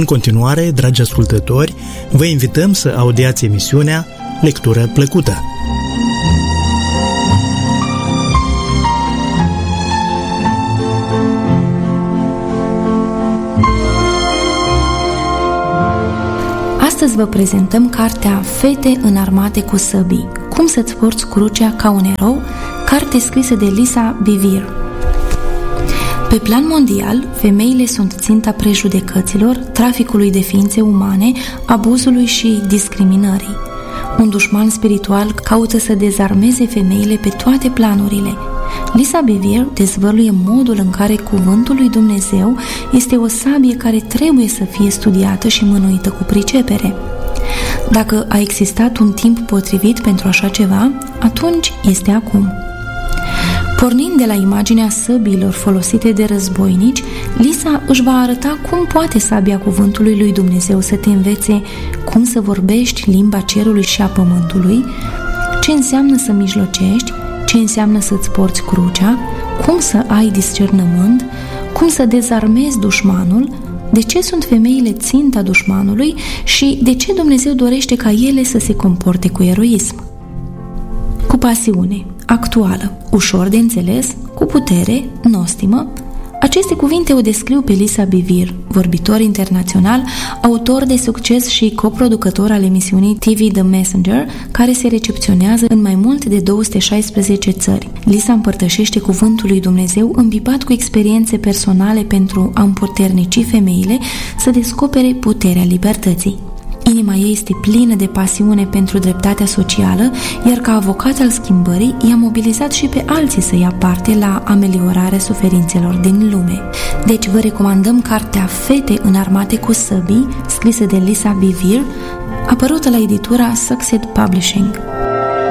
În continuare, dragi ascultători, vă invităm să audiați emisiunea Lectură Plăcută. Astăzi vă prezentăm cartea Fete înarmate cu săbii, cum să-ți porți crucea ca un erou, carte scrisă de Lisa Bevere. Pe plan mondial, femeile sunt ținta prejudecăților, traficului de ființe umane, abuzului și discriminării. Un dușman spiritual caută să dezarmeze femeile pe toate planurile. Lisa Bevere dezvăluie modul în care cuvântul lui Dumnezeu este o sabie care trebuie să fie studiată și mânuită cu pricepere. Dacă a existat un timp potrivit pentru așa ceva, atunci este acum. Pornind de la imaginea săbiilor folosite de războinici, Lisa își va arăta cum poate sabia cuvântului lui Dumnezeu să te învețe cum să vorbești limba cerului și a pământului, ce înseamnă să mijlocești, ce înseamnă să-ți porți crucea, cum să ai discernământ, cum să dezarmezi dușmanul, de ce sunt femeile ținta dușmanului și de ce Dumnezeu dorește ca ele să se comporte cu eroism. Cu pasiune, actuală, ușor de înțeles, cu putere, nostimă, aceste cuvinte o descriu pe Lisa Bevere, vorbitor internațional, autor de succes și coproducător al emisiunii TV The Messenger, care se recepționează în mai mult de 216 țări. Lisa împărtășește cuvântul lui Dumnezeu îmbibat cu experiențe personale pentru a împuternici femeile să descopere puterea libertății. Inima ei este plină de pasiune pentru dreptatea socială, iar ca avocat al schimbării i-a mobilizat și pe alții să ia parte la ameliorarea suferințelor din lume. Deci vă recomandăm cartea Fete înarmate cu săbii, scrisă de Lisa Bevere, apărută la editura Succeed Publishing.